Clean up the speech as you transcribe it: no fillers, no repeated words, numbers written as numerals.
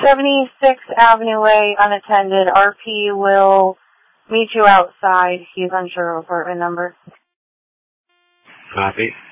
76th Avenue Way, unattended. RP will meet you outside. He's unsure of apartment number. Copy.